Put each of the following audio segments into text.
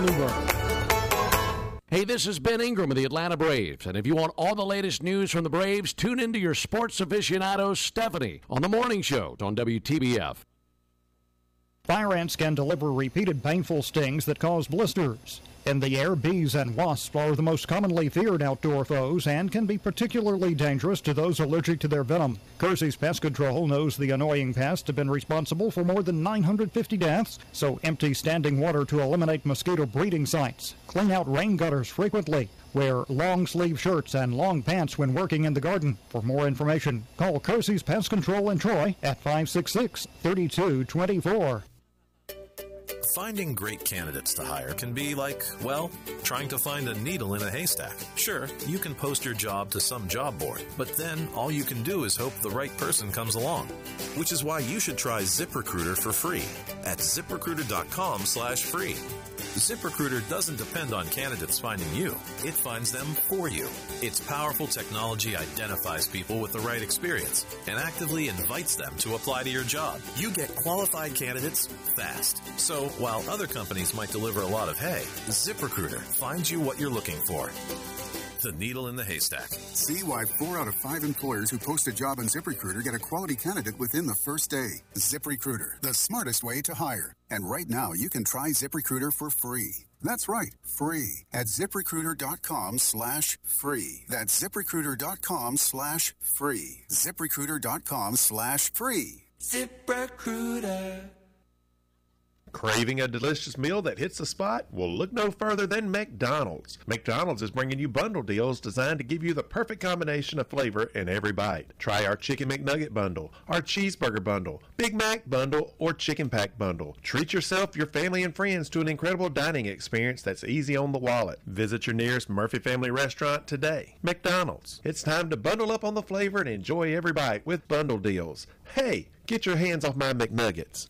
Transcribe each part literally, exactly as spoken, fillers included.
Luverne. Hey, this is Ben Ingram of the Atlanta Braves, and if you want all the latest news from the Braves, tune into your sports aficionado, Stephanie, on the morning show on W T B F. Fire ants can deliver repeated painful stings that cause blisters. In the air, bees and wasps are the most commonly feared outdoor foes and can be particularly dangerous to those allergic to their venom. Kersey's Pest Control knows the annoying pests have been responsible for more than nine hundred fifty deaths, so empty standing water to eliminate mosquito breeding sites. Clean out rain gutters frequently. Wear long-sleeve shirts and long pants when working in the garden. For more information, call Kersey's Pest Control in Troy at five six six, three two two four. Finding great candidates to hire can be like, well, trying to find a needle in a haystack. Sure, you can post your job to some job board, but then all you can do is hope the right person comes along. Which is why you should try ZipRecruiter for free at ZipRecruiter.com slash free. ZipRecruiter doesn't depend on candidates finding you. It finds them for you. Its powerful technology identifies people with the right experience and actively invites them to apply to your job. You get qualified candidates fast. So while other companies might deliver a lot of hay, ZipRecruiter finds you what you're looking for. The needle in the haystack. See why four out of five employers who post a job on ZipRecruiter get a quality candidate within the first day. ZipRecruiter, the smartest way to hire. And right now, you can try ZipRecruiter for free. That's right, free at ZipRecruiter.com slash free. That's ZipRecruiter.com slash free. ZipRecruiter.com slash free. ZipRecruiter. Craving a delicious meal that hits the spot? Well, look no further than McDonald's. McDonald's is bringing you bundle deals designed to give you the perfect combination of flavor in every bite. Try our Chicken McNugget bundle, our Cheeseburger bundle, Big Mac bundle, or Chicken Pack bundle. Treat yourself, your family, and friends to an incredible dining experience that's easy on the wallet. Visit your nearest Murphy Family Restaurant today. McDonald's. It's time to bundle up on the flavor and enjoy every bite with bundle deals. Hey, get your hands off my McNuggets.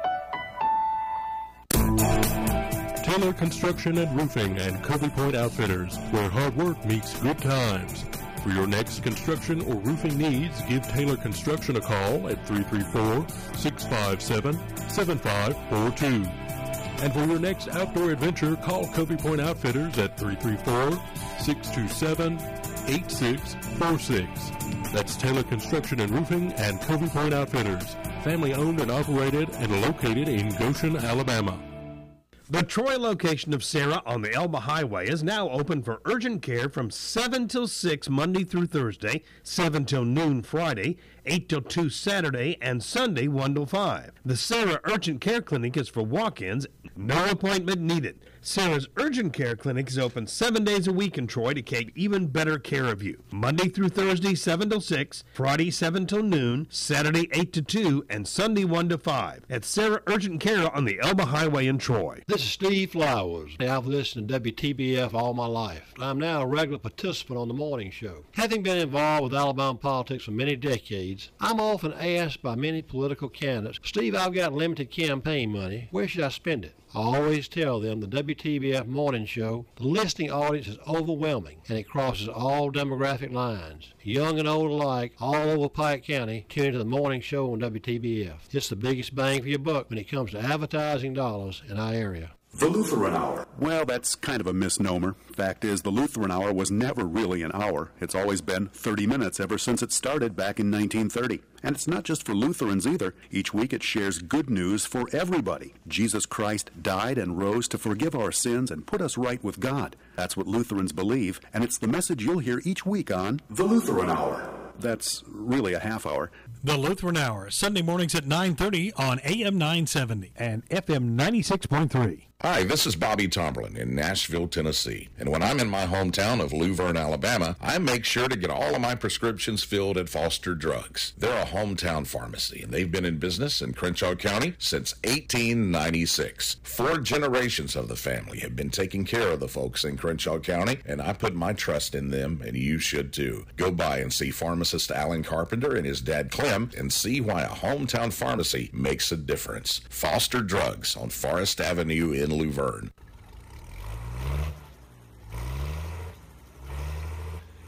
Taylor Construction and Roofing and Covey Point Outfitters, where hard work meets good times. For your next construction or roofing needs, give Taylor Construction a call at three three four, six five seven, seven five four two. And for your next outdoor adventure, call Covey Point Outfitters at three three four, six two seven, eight six four six. That's Taylor Construction and Roofing and Covey Point Outfitters, family owned and operated and located in Goshen, Alabama. The Troy location of Sarah on the Elba Highway is now open for urgent care from seven till six Monday through Thursday, seven till noon Friday, eight till two Saturday, and Sunday one till five. The Sarah Urgent Care Clinic is for walk-ins, no appointment needed. Sarah's Urgent Care Clinic is open seven days a week in Troy to take even better care of you. Monday through Thursday, seven till six, Friday, seven till noon, Saturday, eight to two, and Sunday, one to five. At Sarah Urgent Care on the Elba Highway in Troy. This is Steve Flowers. I've listened to W T B F all my life. I'm now a regular participant on the morning show. Having been involved with Alabama politics for many decades, I'm often asked by many political candidates, Steve, I've got limited campaign money. Where should I spend it? I always tell them the W T B F morning show, the listening audience is overwhelming, and it crosses all demographic lines. Young and old alike, all over Pike County, tune into the morning show on W T B F. It's the biggest bang for your buck when it comes to advertising dollars in our area. The Lutheran Hour. Well, that's kind of a misnomer. Fact is, the Lutheran Hour was never really an hour. It's always been thirty minutes ever since it started back in nineteen thirty. And it's not just for Lutherans either. Each week it shares good news for everybody. Jesus Christ died and rose to forgive our sins and put us right with God. That's what Lutherans believe, and it's the message you'll hear each week on The Lutheran Hour. That's really a half hour. The Lutheran Hour, Sunday mornings at nine thirty on A M nine seventy and F M ninety-six point three. Hi, this is Bobby Tomberlin in Nashville, Tennessee. And when I'm in my hometown of Luverne, Alabama, I make sure to get all of my prescriptions filled at Foster Drugs. They're a hometown pharmacy, and they've been in business in Crenshaw County since eighteen ninety-six. Four generations of the family have been taking care of the folks in Crenshaw County, and I put my trust in them, and you should too. Go by and see pharmacist Alan Carpenter and his dad Clem and see why a hometown pharmacy makes a difference. Foster Drugs on Forest Avenue in Luverne.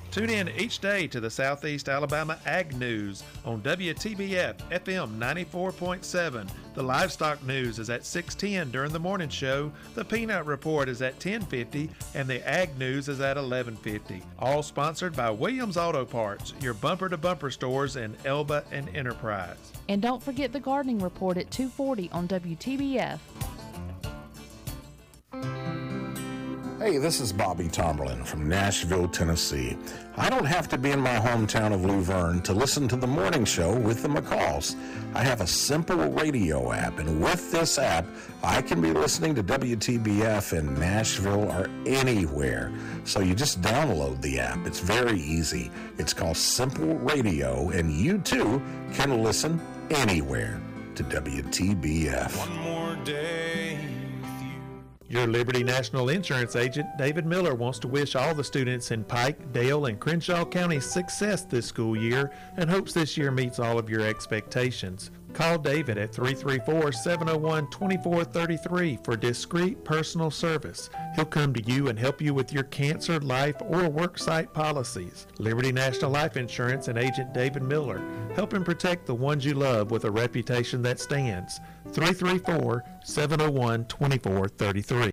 Tune in each day to the Southeast Alabama Ag News on W T B F F M ninety-four point seven. The Livestock News is at six ten during the morning show. The Peanut Report is at ten fifty, and the Ag News is at eleven fifty. All sponsored by Williams Auto Parts, your bumper-to-bumper stores in Elba and Enterprise. And don't forget the Gardening Report at two forty on W T B F. Hey, this is Bobby Tomberlin from Nashville, Tennessee. I don't have to be in my hometown of Luverne to listen to the morning show with the McCalls. I have a simple radio app, and with this app, I can be listening to W T B F in Nashville or anywhere. So you just download the app. It's very easy. It's called Simple Radio, and you too can listen anywhere to W T B F. One more day. Your Liberty National Insurance agent, David Miller, wants to wish all the students in Pike, Dale, and Crenshaw counties success this school year and hopes this year meets all of your expectations. Call David at three three four, seven oh one, two four three three for discreet personal service. He'll come to you and help you with your cancer, life, or worksite policies. Liberty National Life Insurance and agent David Miller, helping protect the ones you love with a reputation that stands. three three four, seven oh one, two four three three.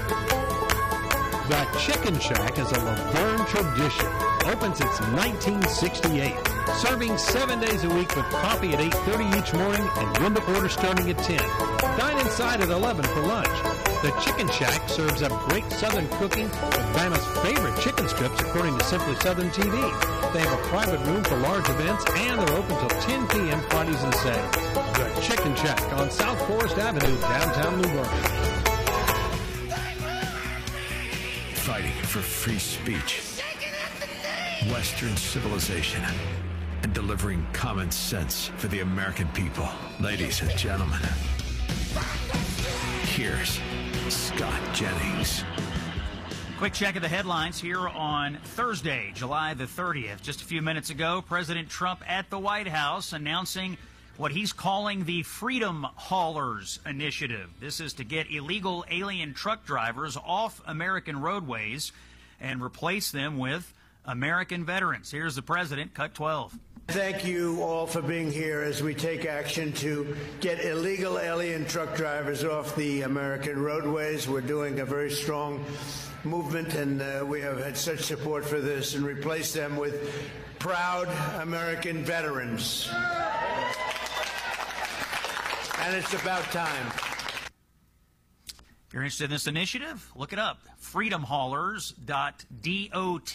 The Chicken Shack is a Laverne tradition. Opens since nineteen sixty-eight. Serving seven days a week with coffee at eight thirty each morning and window order starting at ten. Dine inside at eleven for lunch. The Chicken Shack serves up great Southern cooking with Bama's favorite chicken strips according to Simply Southern T V. They have a private room for large events and they're open till ten p.m. Fridays and Saturdays. The Chicken Shack on South Forest Avenue, downtown Luverne. Fighting for free speech, Western civilization, and delivering common sense for the American people. Ladies and gentlemen, here's Scott Jennings. Quick check of the headlines here on Thursday, July the thirtieth. Just a few minutes ago, President Trump at the White House announcing what he's calling the Freedom Haulers Initiative. This is to get illegal alien truck drivers off American roadways and replace them with American veterans. Here's the president, cut twelve. Thank you all for being here as we take action to get illegal alien truck drivers off the American roadways. We're doing a very strong movement, and uh, we have had such support for this, and replace them with proud American veterans. And it's about time. If you're interested in this initiative, look it up, freedom haulers dot dot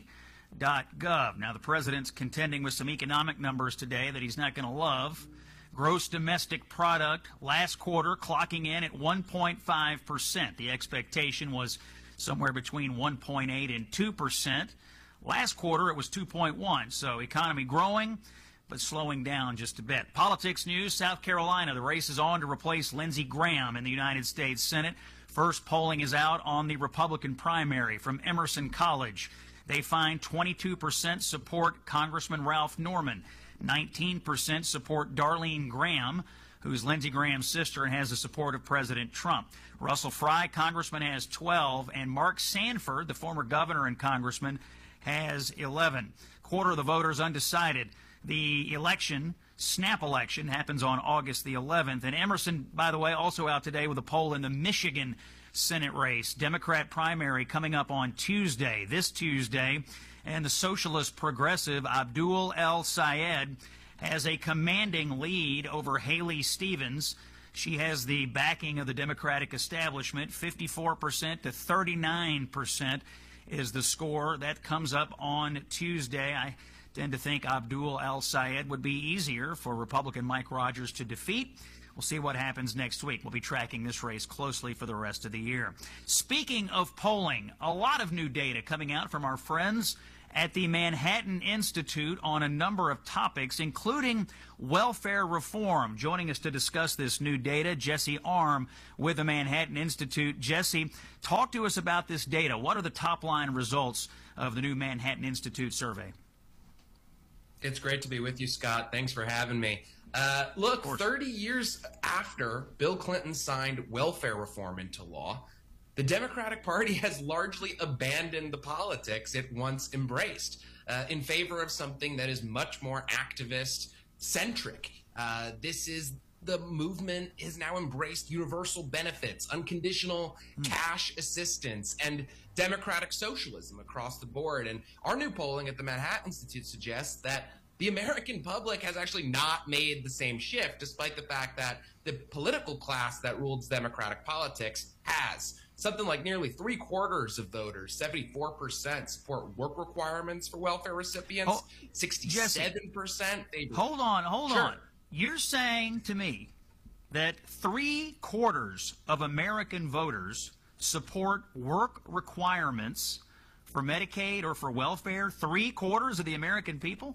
dot gov. Now, the president's contending with some economic numbers today that he's not going to love. Gross domestic product last quarter clocking in at one point five percent. The expectation was somewhere between one point eight and two percent. Last quarter, it was two point one. So economy growing, but slowing down just a bit. Politics news, South Carolina, the race is on to replace Lindsey Graham in the United States Senate. First polling is out on the Republican primary from Emerson College. They find twenty-two percent support Congressman Ralph Norman, nineteen percent support Darlene Graham, who's Lindsey Graham's sister and has the support of President Trump. Russell Fry, congressman, has twelve, and Mark Sanford, the former governor and congressman, has eleven. Quarter of the voters undecided. The election, snap election, happens on August the eleventh. And Emerson, by the way, also out today with a poll in the Michigan Senate race. Democrat primary coming up on Tuesday, this Tuesday. And the socialist progressive Abdul El Sayed has a commanding lead over Haley Stevens. She has the backing of the Democratic establishment. fifty-four percent to thirty-nine percent is the score. That comes up on Tuesday. I tend to think Abdul El Sayed would be easier for Republican Mike Rogers to defeat. We'll see what happens next week. We'll be tracking this race closely for the rest of the year. Speaking of polling, a lot of new data coming out from our friends at the Manhattan Institute on a number of topics, including welfare reform. Joining us to discuss this new data, Jesse Arm with the Manhattan Institute. Jesse, talk to us about this data. What are the top-line results of the new Manhattan Institute survey? It's great to be with you, Scott. Thanks for having me. Uh, look, thirty years after Bill Clinton signed welfare reform into law, the the Democratic Party has largely abandoned the politics it once embraced uh, in favor of something that is much more activist-centric. Uh, this is the movement has now embraced universal benefits, unconditional mm. cash assistance, and democratic socialism across the board. And our new polling at the Manhattan Institute suggests that the American public has actually not made the same shift, despite the fact that the political class that rules democratic politics has. Something like nearly three quarters of voters, seventy-four percent, support work requirements for welfare recipients, oh, sixty-seven percent. Jesse, hold on, hold sure. on. You're saying to me that three quarters of American voters support work requirements for Medicaid or for welfare? Three quarters of the American people?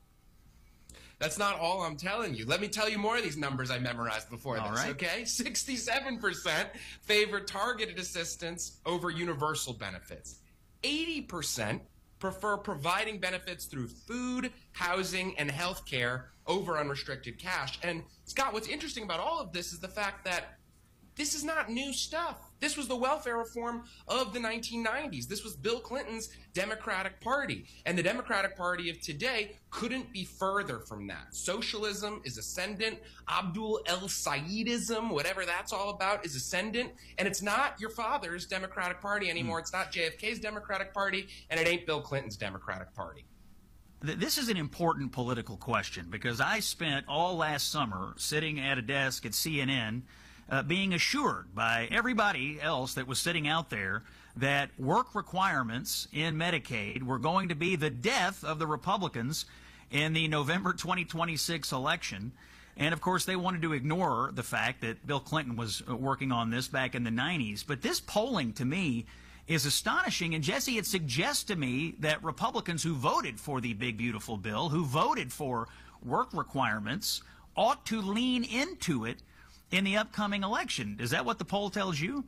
That's not all I'm telling you. Let me tell you more of these numbers I memorized before all this, right. okay? sixty-seven percent favor targeted assistance over universal benefits. eighty percent prefer providing benefits through food, housing, and health care over unrestricted cash. And, Scott, what's interesting about all of this is the fact that this is not new stuff. This was the welfare reform of the nineteen nineties. This was Bill Clinton's Democratic Party. And the Democratic Party of today couldn't be further from that. Socialism is ascendant. Abdul El-Saidism, whatever that's all about, is ascendant. And it's not your father's Democratic Party anymore. It's not J F K's Democratic Party, and it ain't Bill Clinton's Democratic Party. This is an important political question because I spent all last summer sitting at a desk at C N N Uh, being assured by everybody else that was sitting out there that work requirements in Medicaid were going to be the death of the Republicans in the November twenty twenty-six election. And, of course, they wanted to ignore the fact that Bill Clinton was working on this back in the nineties. But this polling, to me, is astonishing. And, Jesse, it suggests to me that Republicans who voted for the big, beautiful bill, who voted for work requirements, ought to lean into it in the upcoming election. Is that what the poll tells you?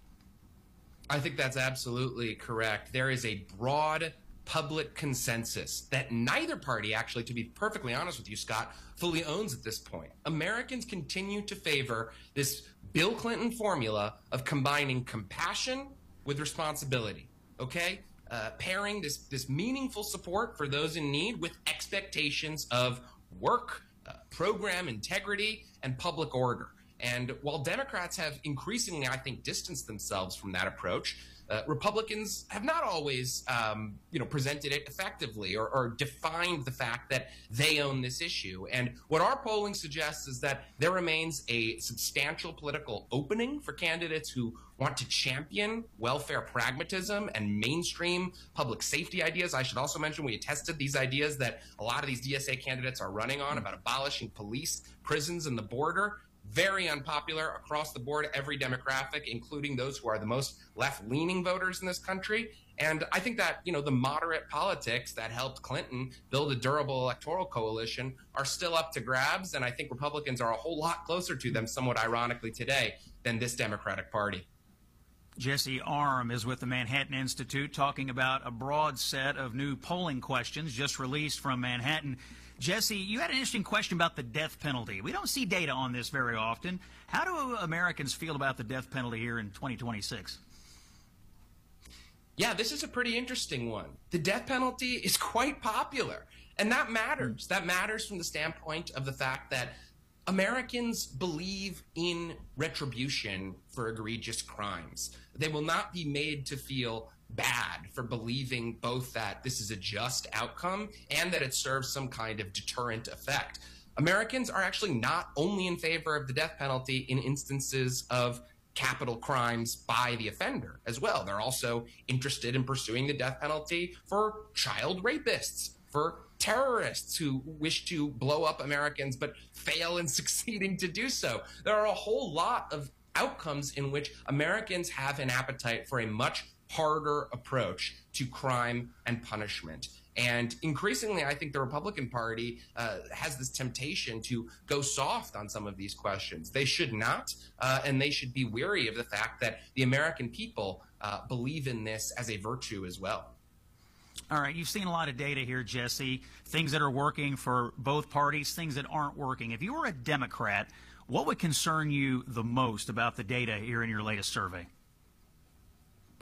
I think that's absolutely correct. There is a broad public consensus that neither party, actually, to be perfectly honest with you, Scott, fully owns at this point. Americans continue to favor this Bill Clinton formula of combining compassion with responsibility, okay? Uh, pairing this, this meaningful support for those in need with expectations of work, uh, program integrity, and public order. And while Democrats have increasingly, I think, distanced themselves from that approach, uh, Republicans have not always, um, you know, presented it effectively or, or defined the fact that they own this issue. And what our polling suggests is that there remains a substantial political opening for candidates who want to champion welfare pragmatism and mainstream public safety ideas. I should also mention we tested these ideas that a lot of these D S A candidates are running on about abolishing police, prisons, and the border. Very unpopular across the board, every demographic, including those who are the most left-leaning voters in this country. And I think that, you know, the moderate politics that helped Clinton build a durable electoral coalition are still up to grabs. And I think Republicans are a whole lot closer to them, somewhat ironically today, than this Democratic Party. Jesse Arm is with the Manhattan Institute talking about a broad set of new polling questions just released from Manhattan. Jesse, you had an interesting question about the death penalty. We don't see data on this very often. How do Americans feel about the death penalty here in twenty twenty-six? Yeah, this is a pretty interesting one. The death penalty is quite popular, and that matters. That matters from the standpoint of the fact that Americans believe in retribution for egregious crimes. They will not be made to feel bad for believing both that this is a just outcome and that it serves some kind of deterrent effect. Americans are actually not only in favor of the death penalty in instances of capital crimes by the offender as well. They're also interested in pursuing the death penalty for child rapists, for terrorists who wish to blow up Americans but fail in succeeding to do so. There are a whole lot of outcomes in which Americans have an appetite for a much harder approach to crime and punishment. And increasingly, I think the Republican Party uh, has this temptation to go soft on some of these questions. They should not, uh, and they should be wary of the fact that the American people uh, believe in this as a virtue as well. All right, you've seen a lot of data here, Jesse, things that are working for both parties, things that aren't working. If you were a Democrat, what would concern you the most about the data here in your latest survey?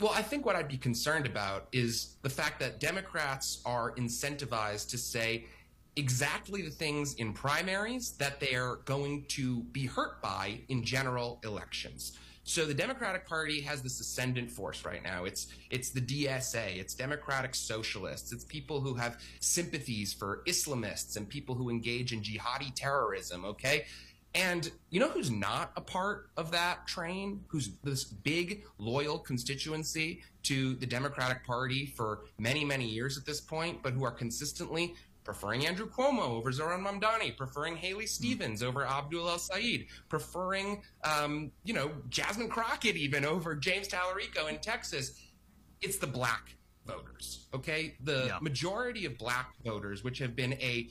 Well, I think what I'd be concerned about is the fact that Democrats are incentivized to say exactly the things in primaries that they're going to be hurt by in general elections. So the Democratic Party has this ascendant force right now. It's it's the D S A, it's Democratic Socialists, it's people who have sympathies for Islamists and people who engage in jihadi terrorism, okay? And you know who's not a part of that train? Who's this big, loyal constituency to the Democratic Party for many, many years at this point, but who are consistently preferring Andrew Cuomo over Zoran Mamdani, preferring Haley Stevens over Abdul El-Sayed, preferring, um, you know, Jasmine Crockett even over James Tallarico in Texas. It's the black voters, okay? The yeah. majority of black voters, which have been a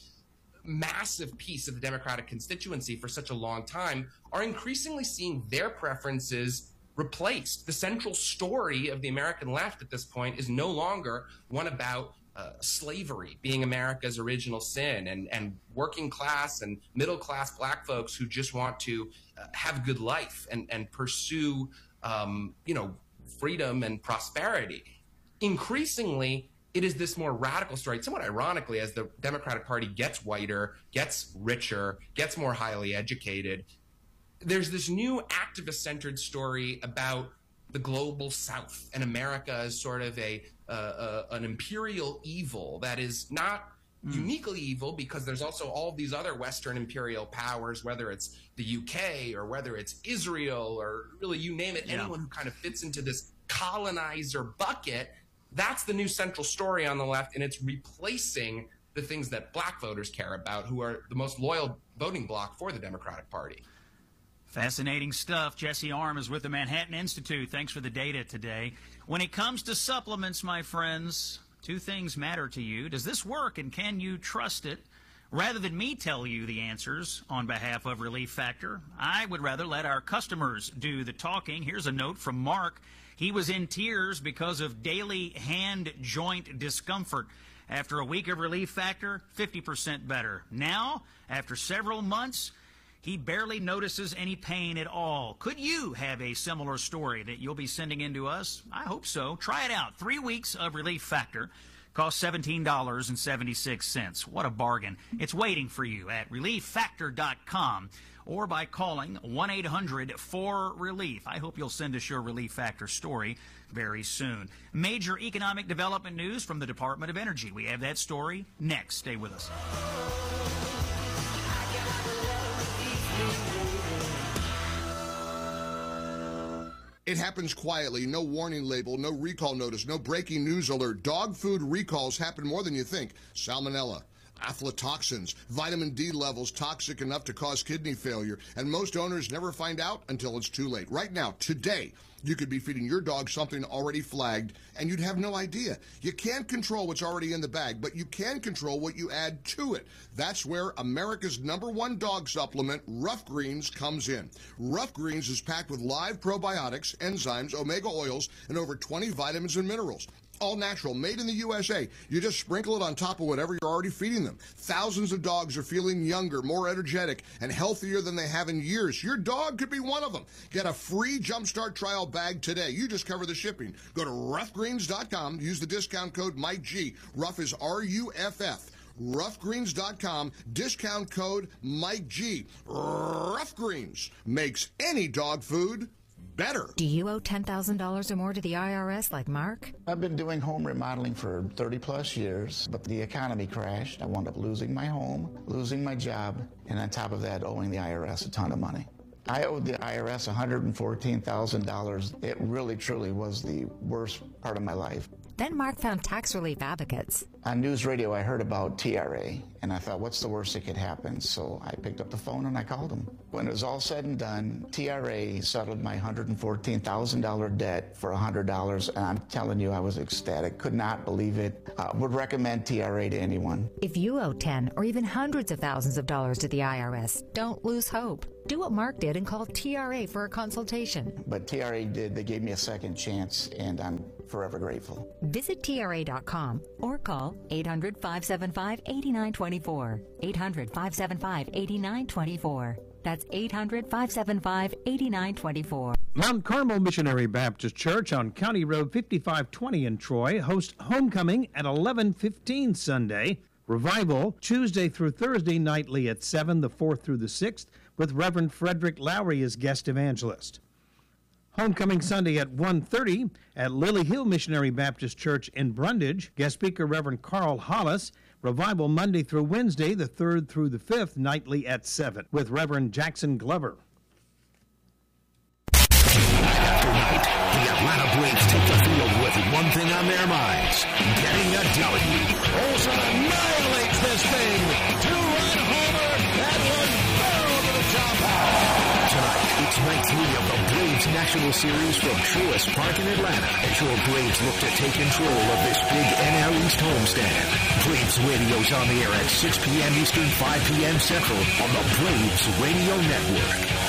massive piece of the Democratic constituency for such a long time, are increasingly seeing their preferences replaced. The central story of the American left at this point is no longer one about Uh, slavery being America's original sin, and, and working class and middle class black folks who just want to uh, have a good life and, and pursue, um, you know, freedom and prosperity. Increasingly, it is this more radical story. Somewhat ironically, as the Democratic Party gets whiter, gets richer, gets more highly educated, there's this new activist-centered story about the global South and America as sort of a uh, uh, an imperial evil that is not mm. uniquely evil, because there's also all of these other Western imperial powers, whether it's the U K or whether it's Israel or really you name it, yeah. anyone who kind of fits into this colonizer bucket. That's the new central story on the left, and it's replacing the things that black voters care about, who are the most loyal voting bloc for the Democratic Party. Fascinating stuff. Jesse Arm is with the Manhattan Institute. Thanks for the data today. When it comes to supplements, my friends, two things matter to you. Does this work, and can you trust it? Rather than me tell you the answers on behalf of Relief Factor, I would rather let our customers do the talking. Here's a note from Mark. He was in tears because of daily hand joint discomfort. After a week of Relief Factor, fifty percent better. Now, after several months, he barely notices any pain at all. Could you have a similar story that you'll be sending in to us? I hope so. Try it out. Three weeks of Relief Factor costs seventeen dollars and seventy-six cents. What a bargain. It's waiting for you at relief factor dot com or by calling one eight hundred four relief. I hope you'll send us your Relief Factor story very soon. Major economic development news from the Department of Energy. We have that story next. Stay with us. It happens quietly, no warning label, no recall notice, no breaking news alert. Dog food recalls happen more than you think. Salmonella, aflatoxins, vitamin D levels toxic enough to cause kidney failure, and most owners never find out until it's too late. Right now, today, you could be feeding your dog something already flagged, and you'd have no idea. You can't control what's already in the bag, but you can control what you add to it. That's where America's number one dog supplement, Rough Greens, comes in. Rough Greens is packed with live probiotics, enzymes, omega oils, and over twenty vitamins and minerals. All natural, made in the U S A. You just sprinkle it on top of whatever you're already feeding them. Thousands of dogs are feeling younger, more energetic, and healthier than they have in years. Your dog could be one of them. Get a free Jumpstart trial bag today. You just cover the shipping. Go to rough greens dot com. Use the discount code Mike G. Rough is R U F F. rough greens dot com. Discount code Mike G. Rough Greens makes any dog food better. Do you owe ten thousand dollars or more to the I R S like Mark? I've been doing home remodeling for thirty plus years, but the economy crashed. I wound up losing my home, losing my job, and on top of that, owing the I R S a ton of money. I owed the I R S one hundred fourteen thousand dollars. It really, truly was the worst part of my life. Then Mark found Tax Relief Advocates. On news radio, I heard about T R A, and I thought, what's the worst that could happen? So I picked up the phone and I called them. When it was all said and done, T R A settled my one hundred fourteen thousand dollars debt for one hundred dollars, and I'm telling you, I was ecstatic. Could not believe it. Uh, would recommend T R A to anyone. If you owe ten or even hundreds of thousands of dollars to the I R S, don't lose hope. Do what Mark did and call T R A for a consultation. But T R A did. They gave me a second chance, and I'm forever grateful. Visit T R A dot com or call eight hundred, five seven five, eight nine two four. eight hundred, five seven five, eight nine two four. That's eight hundred, five seven five, eight nine two four. Mount Carmel Missionary Baptist Church on County Road fifty-five twenty in Troy hosts Homecoming at eleven fifteen Sunday. Revival Tuesday through Thursday nightly at seven, the fourth through the sixth, with Reverend Frederick Lowry as guest evangelist. Homecoming Sunday at one thirty at Lily Hill Missionary Baptist Church in Brundage. Guest speaker Reverend Carl Hollis. Revival Monday through Wednesday, the third through the fifth, nightly at seven, with Reverend Jackson Glover. After night, the Atlanta Braves take the field with one thing on their minds, getting a W. Olsen annihilates this thing. Two-run homer. That one barrel to the top half. Tonight, it's night three of the Braves National Series from Truist Park in Atlanta as your Braves look to take control of this big N L East homestand. Braves Radio's on the air at six p.m. Eastern, five p.m. Central on the Braves Radio Network.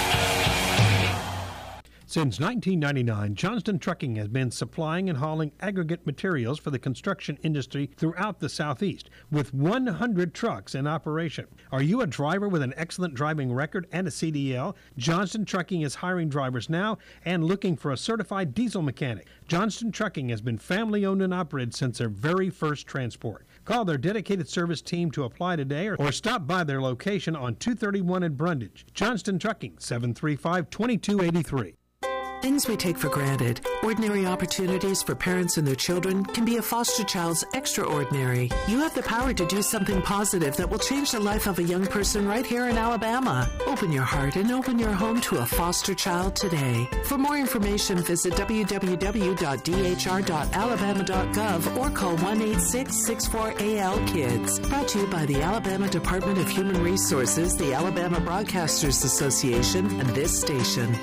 Since nineteen ninety-nine, Johnston Trucking has been supplying and hauling aggregate materials for the construction industry throughout the Southeast, with one hundred trucks in operation. Are you a driver with an excellent driving record and a C D L? Johnston Trucking is hiring drivers now and looking for a certified diesel mechanic. Johnston Trucking has been family-owned and operated since their very first transport. Call their dedicated service team to apply today or, or stop by their location on two thirty-one in Brundage. Johnston Trucking, seven three five, two two eight three. Things we take for granted, ordinary opportunities for parents and their children, can be a foster child's extraordinary. You have the power to do something positive that will change the life of a young person right here in Alabama. Open your heart and open your home to a foster child today. For more information, visit w w w dot d h r dot alabama dot gov or call one eight six, six four A L KIDS. Brought to you by the Alabama Department of Human Resources, the Alabama Broadcasters Association, and this station.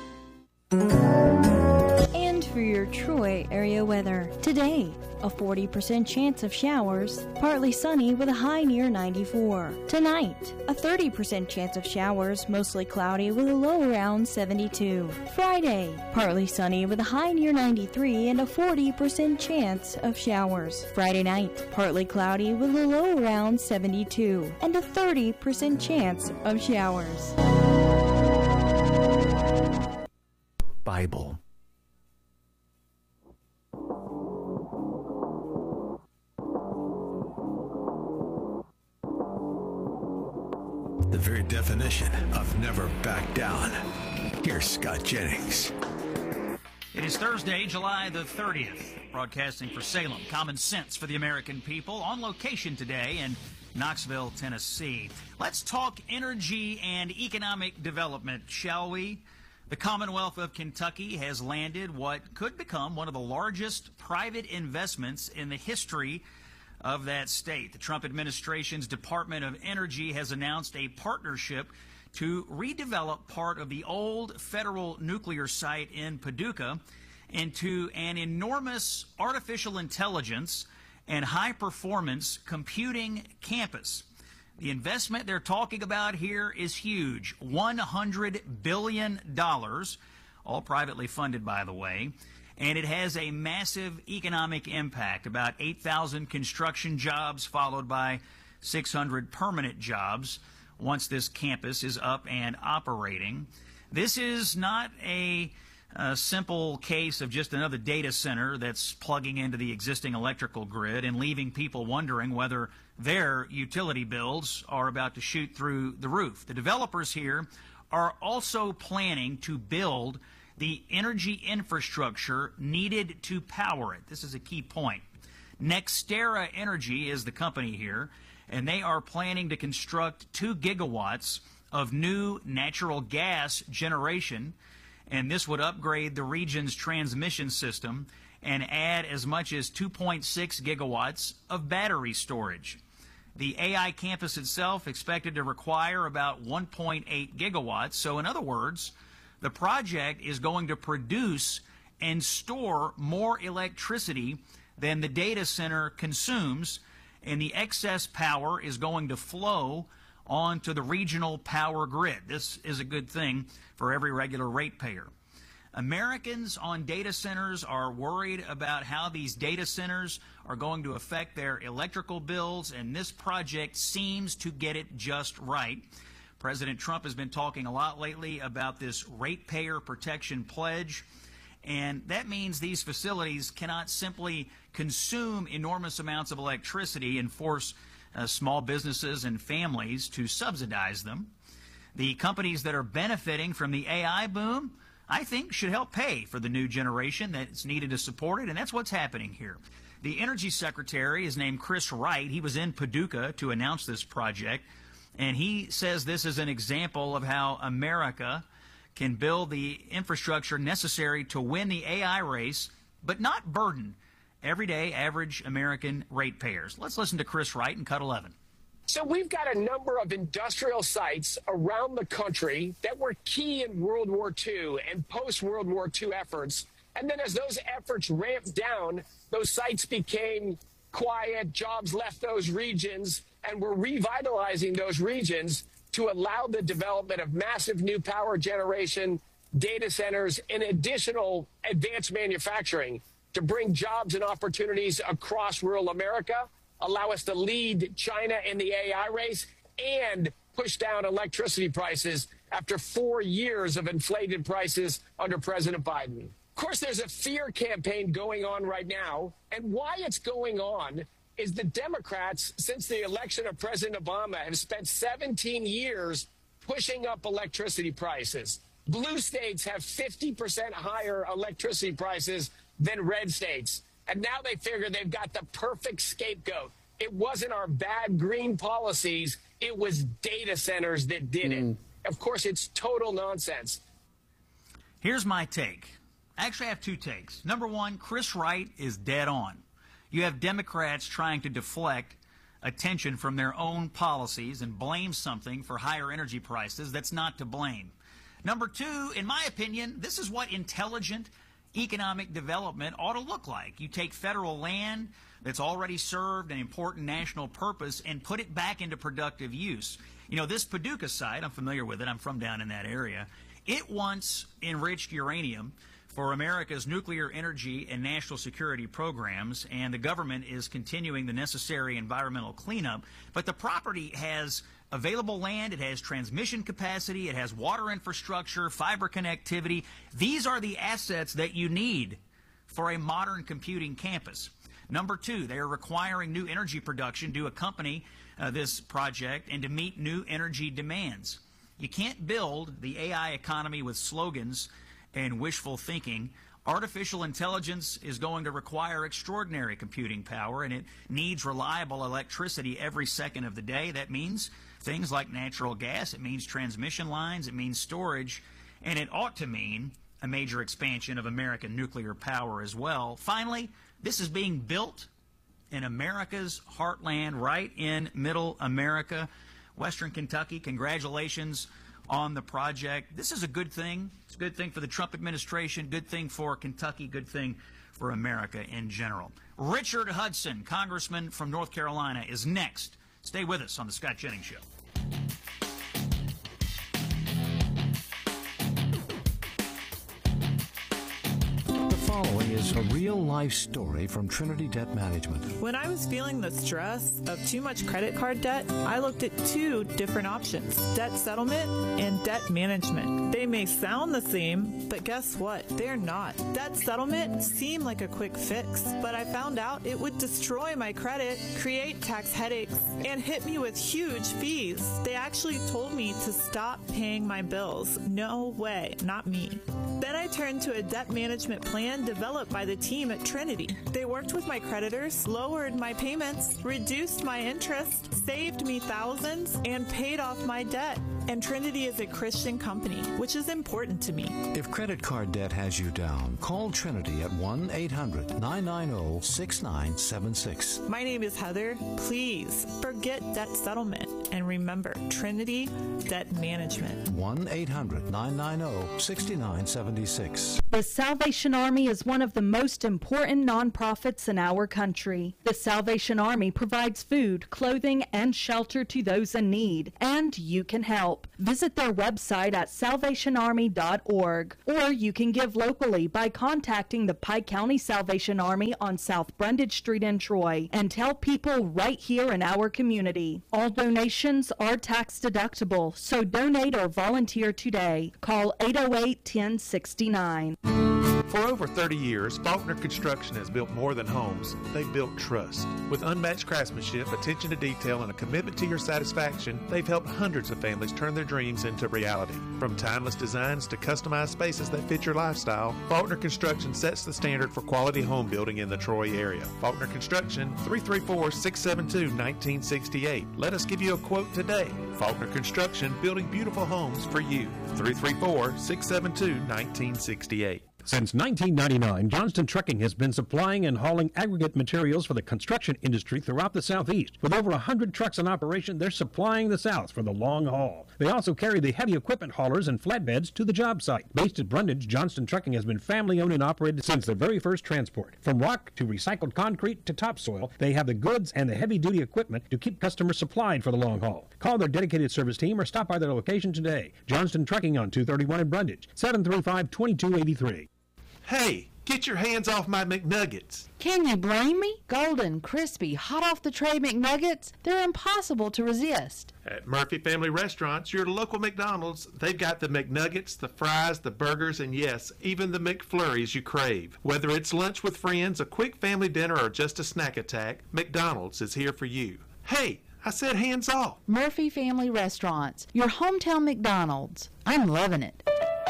And for your Troy area weather. Today, a forty percent chance of showers, partly sunny with a high near ninety-four. Tonight, a thirty percent chance of showers, mostly cloudy with a low around seventy-two. Friday, partly sunny with a high near ninety-three and a forty percent chance of showers. Friday night, partly cloudy with a low around seventy-two and a thirty percent chance of showers. Bible. The very definition of never back down. Here's Scott Jennings. It is Thursday, July the thirtieth, broadcasting for Salem. Common sense for the American people, on location today in Knoxville, Tennessee. Let's talk energy and economic development, shall we? The Commonwealth of Kentucky has landed what could become one of the largest private investments in the history of that state. The Trump administration's Department of Energy has announced a partnership to redevelop part of the old federal nuclear site in Paducah into an enormous artificial intelligence and high-performance computing campus. The investment they're talking about here is huge, one hundred billion dollars, all privately funded, by the way, and it has a massive economic impact, about eight thousand construction jobs followed by six hundred permanent jobs once this campus is up and operating. This is not a, a simple case of just another data center that's plugging into the existing electrical grid and leaving people wondering whether their utility bills are about to shoot through the roof. The developers here are also planning to build the energy infrastructure needed to power it. This is a key point. NextEra Energy is the company here, and they are planning to construct two gigawatts of new natural gas generation, and this would upgrade the region's transmission system and add as much as two point six gigawatts of battery storage. The A I campus itself expected to require about one point eight gigawatts. So in other words, the project is going to produce and store more electricity than the data center consumes, and the excess power is going to flow onto the regional power grid. This is a good thing for every regular ratepayer. Americans on data centers are worried about how these data centers are going to affect their electrical bills, and this project seems to get it just right. President Trump has been talking a lot lately about this ratepayer protection pledge, and that means these facilities cannot simply consume enormous amounts of electricity and force uh, small businesses and families to subsidize them. The companies that are benefiting from the A I boom, I think, should help pay for the new generation that's needed to support it, and that's what's happening here. The Energy Secretary is named Chris Wright. He was in Paducah to announce this project, and he says this is an example of how America can build the infrastructure necessary to win the A I race, but not burden everyday average American ratepayers. Let's listen to Chris Wright in Cut eleven. So we've got a number of industrial sites around the country that were key in World War Two and post-World War Two efforts. And then as those efforts ramped down, those sites became quiet, jobs left those regions, and we're revitalizing those regions to allow the development of massive new power generation, data centers, and additional advanced manufacturing to bring jobs and opportunities across rural America, allow us to lead China in the A I race, and push down electricity prices after four years of inflated prices under President Biden. Of course, there's a fear campaign going on right now, and why it's going on is the Democrats, since the election of President Obama, have spent seventeen years pushing up electricity prices. Blue states have fifty percent higher electricity prices than red states. And now they figure they've got the perfect scapegoat. It wasn't our bad green policies. It was data centers that did mm. it. Of course, it's total nonsense. Here's my take. Actually, I have two takes. Number one, Chris Wright is dead on. You have Democrats trying to deflect attention from their own policies and blame something for higher energy prices that's not to blame. Number two, in my opinion, this is what intelligent economic development ought to look like. You take federal land that's already served an important national purpose and put it back into productive use. You know, this Paducah site, I'm familiar with it, I'm from down in that area, it once enriched uranium for America's nuclear energy and national security programs, and the government is continuing the necessary environmental cleanup. But the property has available land, it has transmission capacity, it has water infrastructure, fiber connectivity. These are the assets that you need for a modern computing campus. Number two, they are requiring new energy production to accompany uh, this project and to meet new energy demands. You can't build the A I economy with slogans and wishful thinking. Artificial intelligence is going to require extraordinary computing power, and it needs reliable electricity every second of the day. That means things like natural gas, it means transmission lines, it means storage, and it ought to mean a major expansion of American nuclear power as well. Finally, this is being built in America's heartland, right in middle America, Western Kentucky. Congratulations on the project. This is a good thing. It's a good thing for the Trump administration, good thing for Kentucky, good thing for America in general. Richard Hudson, congressman from North Carolina, is next. Stay with us on the Scott Jennings Show. The following is a real-life story from Trinity Debt Management. When I was feeling the stress of too much credit card debt, I looked at two different options, debt settlement and debt management. They may sound the same, but guess what? They're not. Debt settlement seemed like a quick fix, but I found out it would destroy my credit, create tax headaches, and hit me with huge fees. They actually told me to stop paying my bills. No way, not me. Then I turned to a debt management plan developed by the team at Trinity. They worked with my creditors, lowered my payments, reduced my interest, saved me thousands, and paid off my debt. And Trinity is a Christian company, which is important to me. If credit card debt has you down, call Trinity at one eight hundred nine nine zero six nine seven six. My name is Heather. Please forget debt settlement and remember Trinity Debt Management. one eight hundred nine nine zero six nine seven six. The Salvation Army is one of the most important nonprofits in our country. The Salvation Army provides food, clothing, and shelter to those in need, and you can help. help. Visit their website at salvation army dot org, or you can give locally by contacting the Pike County Salvation Army on South Brundage Street in Troy, and tell people right here in our community. All donations are tax deductible, so donate or volunteer today. Call eight oh eight, ten sixty-nine. For over thirty years, Faulkner Construction has built more than homes. They've built trust. With unmatched craftsmanship, attention to detail, and a commitment to your satisfaction, they've helped hundreds of families turn their dreams into reality. From timeless designs to customized spaces that fit your lifestyle, Faulkner Construction sets the standard for quality home building in the Troy area. Faulkner Construction, three three four, six seven two, one nine six eight. Let us give you a quote today. Faulkner Construction, building beautiful homes for you. three three four, six seven two, one nine six eight. Since nineteen ninety-nine, Johnston Trucking has been supplying and hauling aggregate materials for the construction industry throughout the Southeast. With over one hundred trucks in operation, they're supplying the South for the long haul. They also carry the heavy equipment haulers and flatbeds to the job site. Based at Brundage, Johnston Trucking has been family-owned and operated since the very first transport. From rock to recycled concrete to topsoil, they have the goods and the heavy-duty equipment to keep customers supplied for the long haul. Call their dedicated service team or stop by their location today. Johnston Trucking on two thirty-one in Brundage, seven three five, two two eight three. Hey, get your hands off my McNuggets. Can you blame me? Golden, crispy, hot off the tray McNuggets, they're impossible to resist. At Murphy Family Restaurants, your local McDonald's, they've got the McNuggets, the fries, the burgers, and yes, even the McFlurries you crave. Whether it's lunch with friends, a quick family dinner, or just a snack attack, McDonald's is here for you. Hey, I said hands off. Murphy Family Restaurants, your hometown McDonald's. I'm loving it.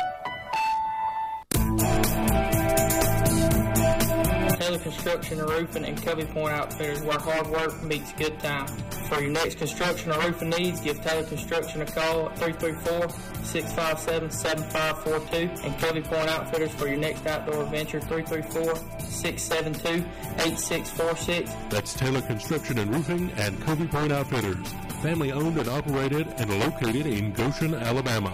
Taylor Construction and Roofing and Covey Point Outfitters, where hard work meets good time. For your next construction or roofing needs, give Taylor Construction a call at three three four, six five seven, seven five four two, and Covey Point Outfitters for your next outdoor adventure, three three four, six seven two, eight six four six. That's Taylor Construction and Roofing and Covey Point Outfitters, family owned and operated and located in Goshen, Alabama.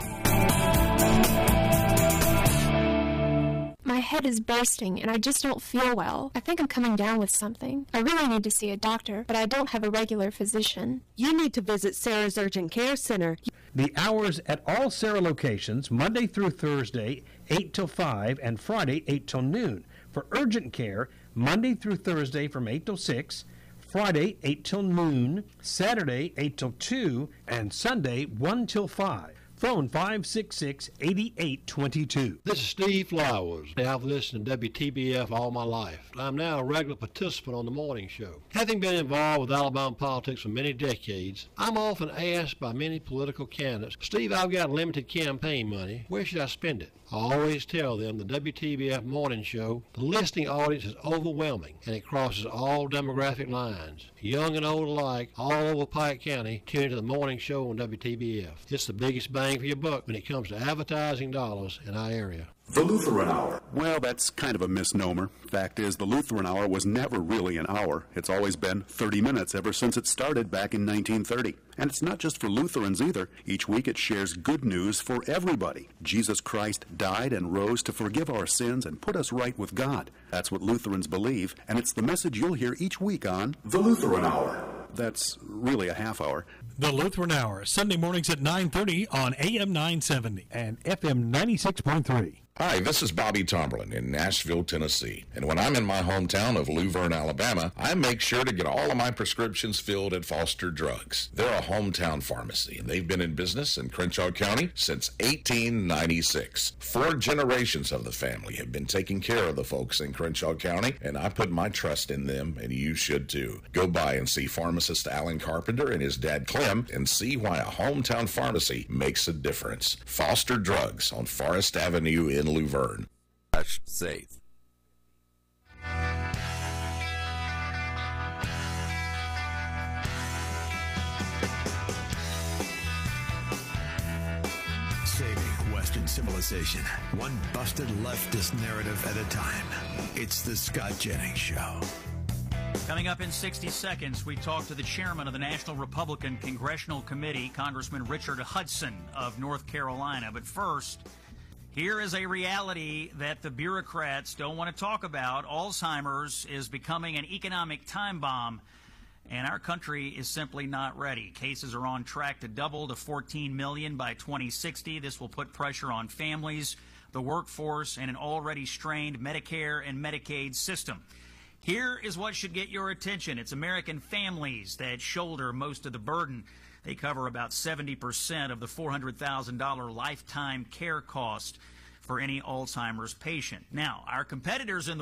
My head is bursting and I just don't feel well. I think I'm coming down with something. I really need to see a doctor, but I don't have a regular physician. You need to visit Sarah's Urgent Care Center. The hours at all Sarah locations, Monday through Thursday, eight till five, and Friday, eight till noon. For urgent care, Monday through Thursday from eight till six, Friday, eight till noon, Saturday, eight till two, and Sunday, one till five. Phone five six six, eight eight two two. This is Steve Flowers. I've listened to W T B F all my life. I'm now a regular participant on the morning show. Having been involved with Alabama politics for many decades, I'm often asked by many political candidates, Steve, I've got limited campaign money. Where should I spend it? I always tell them the W T B F morning show, the listening audience is overwhelming, and it crosses all demographic lines. Young and old alike, all over Pike County, tune into the morning show on W T B F. It's the biggest bang for your buck when it comes to advertising dollars in our area. The Lutheran Hour. Well, that's kind of a misnomer. Fact is, the Lutheran Hour was never really an hour. It's always been thirty minutes ever since it started back in nineteen thirty. And it's not just for Lutherans either. Each week it shares good news for everybody. Jesus Christ died and rose to forgive our sins and put us right with God. That's what Lutherans believe, and it's the message you'll hear each week on The Lutheran Hour. That's really a half hour. The Lutheran Hour, Sunday mornings at nine thirty on A M nine seventy and F M ninety-six point three. Hi, this is Bobby Tomberlin in Nashville, Tennessee. And when I'm in my hometown of Luverne, Alabama, I make sure to get all of my prescriptions filled at Foster Drugs. They're a hometown pharmacy, and they've been in business in Crenshaw County since eighteen ninety-six. Four generations of the family have been taking care of the folks in Crenshaw County, and I put my trust in them, and you should too. Go by and see pharmacist Alan Carpenter and his dad Clem and see why a hometown pharmacy makes a difference. Foster Drugs on Forest Avenue in Luverne. Safe. Saving Western civilization, one busted leftist narrative at a time. It's the Scott Jennings Show. Coming up in sixty seconds, we talk to the chairman of the National Republican Congressional Committee, Congressman Richard Hudson of North Carolina. But first, here is a reality that the bureaucrats don't want to talk about. Alzheimer's is becoming an economic time bomb. And our country is simply not ready. Cases are on track to double to fourteen million by twenty sixty. This will put pressure on families, the workforce, and an already strained Medicare and Medicaid system. Here is what should get your attention. It's American families that shoulder most of the burden. They cover about seventy percent of the four hundred thousand dollars lifetime care cost for any Alzheimer's patient. Now, our competitors in the